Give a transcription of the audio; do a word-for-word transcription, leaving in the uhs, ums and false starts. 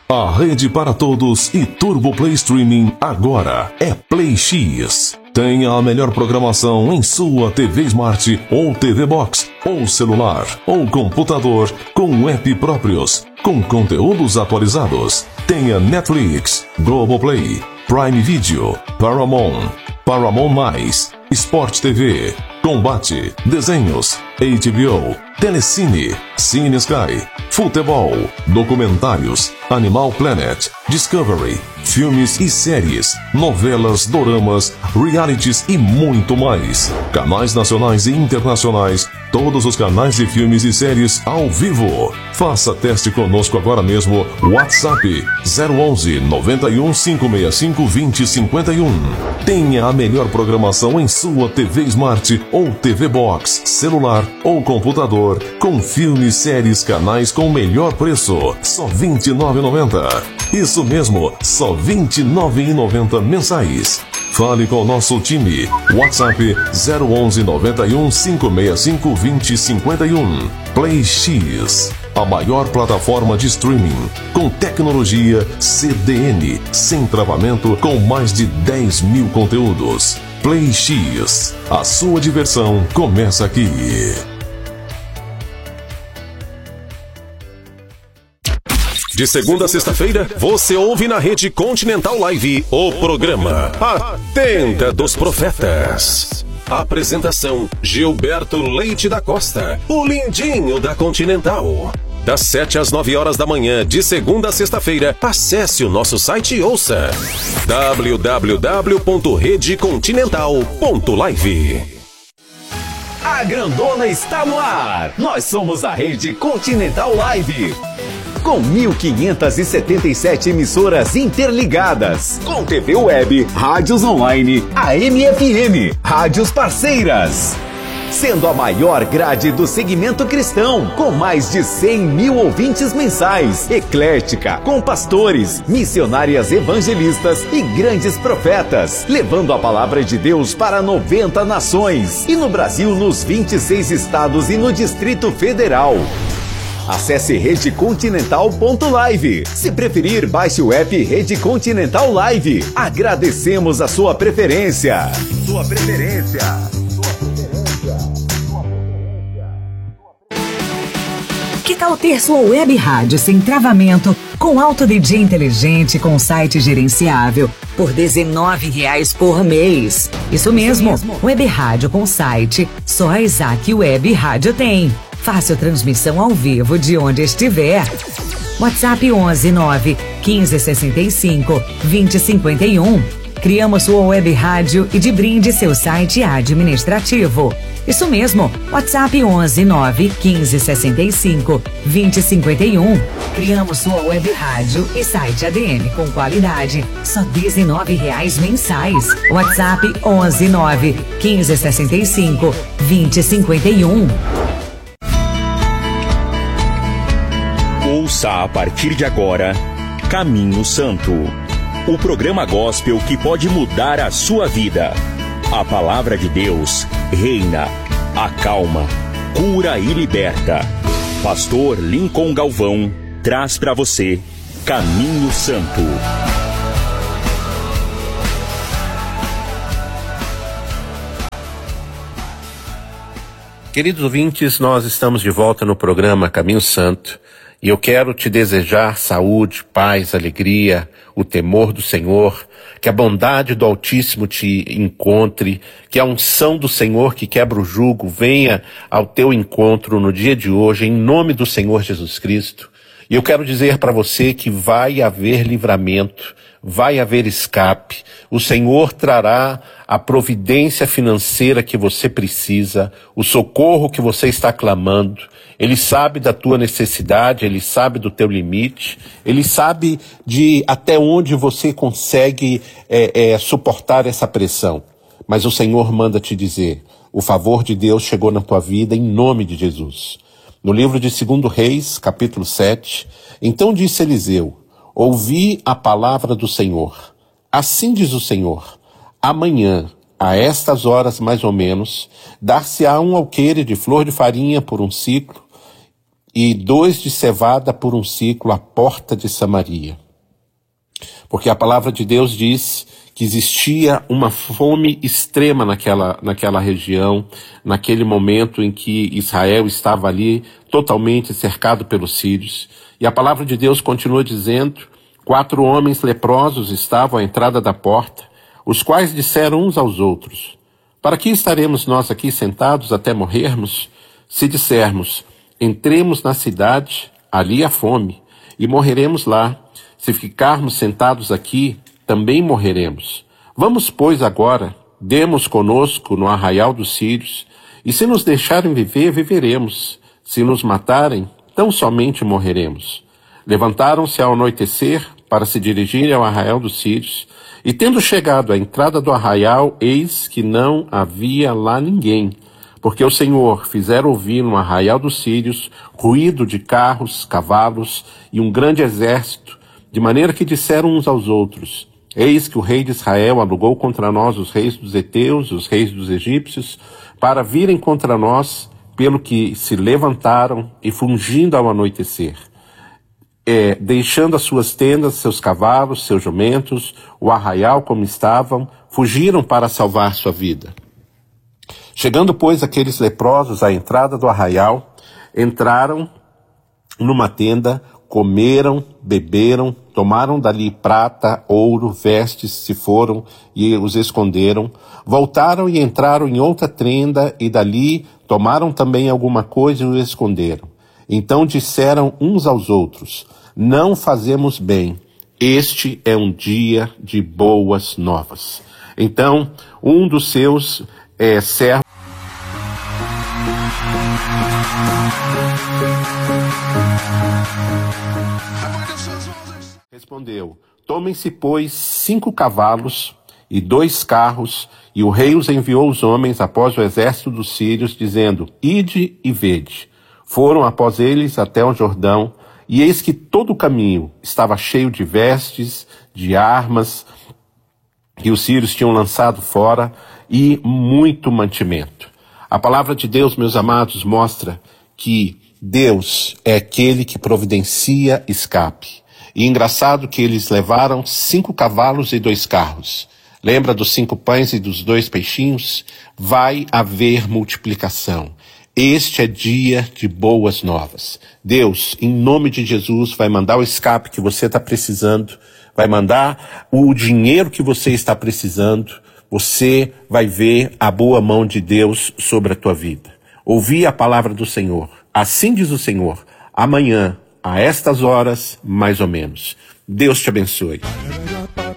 A rede para todos e Turbo Play Streaming agora é Play X. Tenha a melhor programação em sua T V Smart ou T V Box, ou celular, ou computador, com app próprios, com conteúdos atualizados. Tenha Netflix, Globoplay, Prime Video, Paramount, Paramount Mais, Sport T V, Combate, Desenhos, H B O, Telecine, Cine Sky, Futebol, Documentários, Animal Planet, Discovery, filmes e séries, novelas, doramas, realities e muito mais. Canais nacionais e internacionais, todos os canais de filmes e séries ao vivo. Faça teste conosco agora mesmo. WhatsApp zero onze, noventa e um, cinco seis cinco, vinte, cinquenta e um. Tenha a melhor programação em sua T V Smart ou T V Box, celular ou computador, com filmes, séries, canais com melhor preço. Só vinte e nove reais e noventa centavos. Isso mesmo, só vinte e nove reais e noventa centavos mensais. Fale com o nosso time. WhatsApp zero onze, noventa e um, cinco seis cinco, vinte, cinquenta e um. Play X, a maior plataforma de streaming, com tecnologia C D N, sem travamento, com mais de dez mil conteúdos. Play X, a sua diversão começa aqui. De segunda a sexta-feira, você ouve na Rede Continental Live o programa A Tenda dos Profetas. Apresentação: Gilberto Leite da Costa, o lindinho da Continental. Das sete às nove horas da manhã, de segunda a sexta-feira, acesse o nosso site e ouça w w w ponto rede continental ponto live. A grandona está no ar! Nós somos a Rede Continental Live. Com mil quinhentas e setenta e sete emissoras interligadas, com T V web, rádios online, A M F M, rádios parceiras. Sendo a maior grade do segmento cristão, com mais de cem mil ouvintes mensais, eclética, com pastores, missionárias evangelistas e grandes profetas, levando a palavra de Deus para noventa nações, e no Brasil nos vinte e seis estados e no Distrito Federal. Acesse rede continental ponto live. Se preferir, baixe o app Rede Continental Live. Agradecemos a sua preferência. Sua preferência. Que tal ter sua web rádio sem travamento, com alto D J inteligente, com site gerenciável, por dezenove reais por mês? Isso mesmo, Isso mesmo. Web rádio com site, só a Isaac Web Rádio tem. Fácil transmissão ao vivo de onde estiver. WhatsApp onze, nove, quinze, sessenta e cinco, vinte, cinquenta e um. Criamos sua web rádio e de brinde seu site administrativo. Isso mesmo, WhatsApp onze, nove, quinze, sessenta e cinco, vinte, cinquenta e um. Criamos sua web rádio e site A D M com qualidade, só dezenove reais mensais. WhatsApp onze, nove, quinze, sessenta e cinco, vinte, cinquenta e um. Ouça a partir de agora Caminho Santo, o programa gospel que pode mudar a sua vida. A palavra de Deus reina, acalma, cura e liberta. Pastor Lincoln Galvão traz para você Caminho Santo. Queridos ouvintes, nós estamos de volta no programa Caminho Santo. E eu quero te desejar saúde, paz, alegria, o temor do Senhor, que a bondade do Altíssimo te encontre, que a unção do Senhor que quebra o jugo venha ao teu encontro no dia de hoje, em nome do Senhor Jesus Cristo. E eu quero dizer para você que vai haver livramento, vai haver escape. O Senhor trará a providência financeira que você precisa, o socorro que você está clamando. Ele sabe da tua necessidade, Ele sabe do teu limite, Ele sabe de até onde você consegue é, é, suportar essa pressão. Mas o Senhor manda te dizer, o favor de Deus chegou na tua vida em nome de Jesus. No livro de Segundo Reis, capítulo sete, então disse Eliseu, ouvi a palavra do Senhor. Assim diz o Senhor, amanhã, a estas horas mais ou menos, dar-se-á um alqueire de flor de farinha por um ciclo, e dois de cevada por um ciclo à porta de Samaria. Porque a palavra de Deus diz que existia uma fome extrema naquela, naquela região, naquele momento em que Israel estava ali totalmente cercado pelos sírios. E a palavra de Deus continua dizendo: quatro homens leprosos estavam à entrada da porta, os quais disseram uns aos outros: para que estaremos nós aqui sentados até morrermos? Se dissermos: entremos na cidade, ali há fome, e morreremos lá. Se ficarmos sentados aqui, também morreremos. Vamos, pois, agora, demos conosco no arraial dos sírios, e se nos deixarem viver, viveremos. Se nos matarem, tão somente morreremos. Levantaram-se ao anoitecer para se dirigirem ao arraial dos sírios, e tendo chegado à entrada do arraial, eis que não havia lá ninguém, porque o Senhor fizera ouvir no arraial dos sírios ruído de carros, cavalos e um grande exército, de maneira que disseram uns aos outros: eis que o rei de Israel alugou contra nós os reis dos heteus, os reis dos egípcios, para virem contra nós, pelo que se levantaram e fugindo ao anoitecer, é, deixando as suas tendas, seus cavalos, seus jumentos, o arraial como estavam, fugiram para salvar sua vida. Chegando, pois, aqueles leprosos à entrada do arraial, entraram numa tenda, comeram, beberam, tomaram dali prata, ouro, vestes, se foram e os esconderam. Voltaram e entraram em outra tenda e dali tomaram também alguma coisa e o esconderam. Então disseram uns aos outros: não fazemos bem, este é um dia de boas novas. Então um dos seus é, servos respondeu: tomem-se, pois, cinco cavalos e dois carros, e o rei os enviou os homens após o exército dos sírios, dizendo: ide e vede. Foram após eles até o Jordão, e eis que todo o caminho estava cheio de vestes, de armas, que os sírios tinham lançado fora, e muito mantimento. A palavra de Deus, meus amados, mostra que Deus é aquele que providencia escape. E engraçado que eles levaram cinco cavalos e dois carros. Lembra dos cinco pães e dos dois peixinhos? Vai haver multiplicação. Este é dia de boas novas. Deus, em nome de Jesus, vai mandar o escape que você está precisando, vai mandar o dinheiro que você está precisando. Você vai ver a boa mão de Deus sobre a tua vida. Ouvi a palavra do Senhor. Assim diz o Senhor: amanhã, a estas horas, mais ou menos. Deus te abençoe.